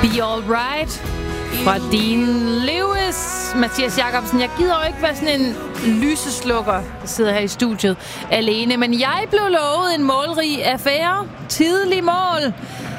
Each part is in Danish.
Be All Right fra Dean Lewis. Mathias Jacobsen, jeg gider jo ikke være sådan en lyseslukker, der sidder her i studiet alene. Men jeg blev lovet en målrig affære. Tidlig mål.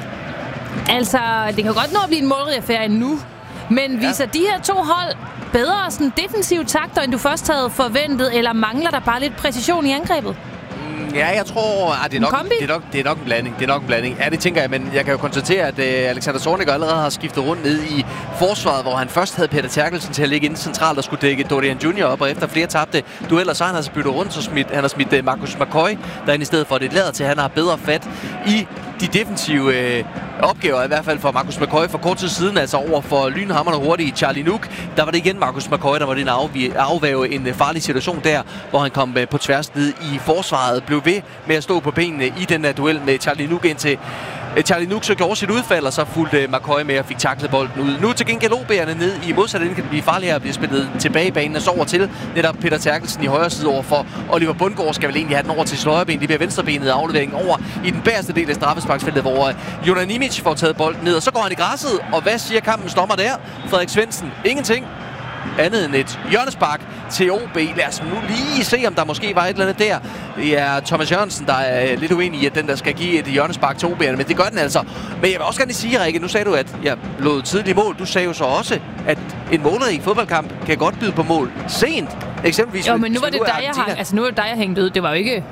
Altså, det kan godt nå at blive en målrig affære endnu. Men viser de her to hold bedre sådan defensive takter, end du først havde forventet? Eller mangler der bare lidt præcision i angrebet? Ja, jeg tror, det er nok en blanding. Det er nok en blanding. Ja, det tænker jeg, men jeg kan jo konstatere, at Alexander Zorniger allerede har skiftet rundt ned i forsvaret, hvor han først havde Peter Terkelsen til at ligge inde centralt og skulle dække Dorian Junior op, og efter flere tabte dueller, så han altså byttet rundt, så han har smidt Marcus McCoy derinde i stedet for. Det lader til, at han har bedre fat i de defensive opgaver, i hvert fald for Marcus McCoy for kort tid siden, altså over for lynhamrende hurtige Charlie Nuke. Der var det igen Marcus McCoy, der var det afvæve en farlig situation der, hvor han kom på tværs ned i forsvaret, blev ved med at stå på benene i den her duel med Charlie Nuke, indtil Charlie Nuke så gjorde sit udfald, og så fulgte McCoy med og fik taklet bolden ud. Nu til gengæld OB'erne ned i modsat ende kan det blive farligere at blive spillet tilbage i banen og så over til netop Peter Terkelsen i højre side over for Oliver Bundgaard. Skal vel egentlig have den over til sit højre ben. Det bliver venstrebenet aflevering over i den bagerste del af straffesparksfeltet, hvor Jonan Nimic får taget bolden ned, og så går han i græsset. Og hvad siger kampens dommer der? Frederik Svendsen. Ingenting andet end et hjørnespark til OB. Lad os nu lige se, om der måske var et eller andet der. Det er Thomas Jørgensen, der er lidt uenig i, at den der skal give et hjørnespark til OB'erne, men det gør den altså. Men jeg vil også gerne sige, Rikke, nu sagde du, at jeg lod tidlig mål. Du sagde jo så også, at en målrig fodboldkamp kan godt byde på mål sent. Eksempelvis, jo, men nu var det dig, jeg hængte ud. Det var jo ikke...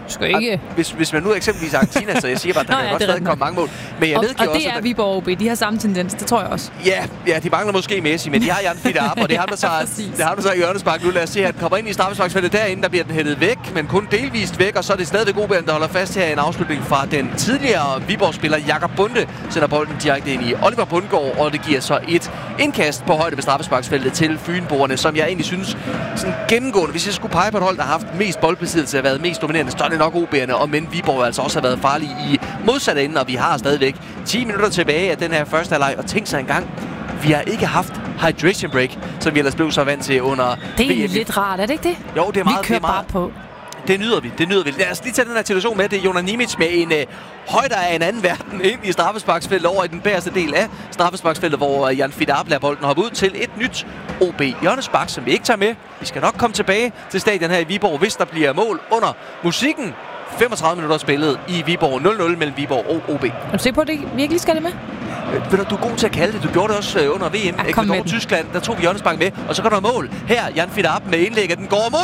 Hvis man nu eksempelvis Argentina, så jeg siger bare, at der kan godt stadig komme mange mål. Men jeg ved og det er Viborg OB. De har samme tendens, det tror jeg også. Ja, de mangler måske Messi, men de har Jan Fiete Arp, og det er ham, der så i hjørnespark. Nu lad os se, at han kommer ind i straffesparksfeltet derinde, der bliver den hættet væk, men kun delvist væk, og så er det stadigvæk OB'erne, der holder fast her i en afslutning fra den tidligere Viborg-spiller Jakob Bunde, sender bolden direkte ind i Oliver Bundgaard, og det giver så et indkast på højde ved straffesparksfeltet til Fynboerne, som jeg egentlig synes sådan gennemgående, hvis jeg skulle pege på et hold, der har haft mest boldbesiddelse og været mest dominerende, så er det nok OB'erne, og men Viborg altså også har været farlige i modsat ende, og vi har stadigvæk 10 minutter tilbage af den her første halvleg, og tænk sig engang, vi har ikke haft hydration break, som vi ellers blev så vant til under Det er lidt rart, er det ikke det? Jo, det er meget. Vi kører bare på. Det nyder vi. Lad os lige tage den her situation med. Det er Jonan Nimic med en højde af en anden verden ind i straffesparksfeltet over i den bagerste del af straffesparksfeltet, hvor Jan Fiete Arp lader bolden hoppe ud til et nyt OB hjørnespark, som vi ikke tager med. Vi skal nok komme tilbage til stadion her i Viborg, hvis der bliver mål under musikken. 35 minutter spillet i Viborg. 0-0 mellem Viborg og OB. Er du sikker på, at det virkelig skal det med? Du er god til at kalde det. Du gjorde det også under VM. Ecuador-Tyskland, der tog vi hjørnespark med. Og så går der mål. Her, Jan Fiete Arp med indlægget. Den går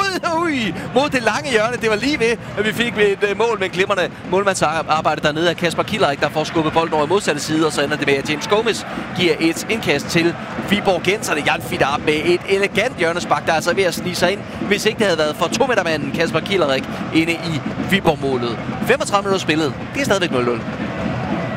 mod det lange hjørne. Det var lige ved, at vi fik et mål med en glimrende målmandsarbejde dernede af Kasper Killerik, der får skubbet bolden over i modsatte side. Og så ender det med, at James Gomez giver et indkast til Viborg-genserne. Jan Fiete Arp med et elegant hjørnespark, der er altså ved at snige sig ind. Hvis ikke det havde været for 2-metermanden Kasper Killerik inde i Viborg-målet. 35 minutter spillet. Det er stadigvæk 0-0.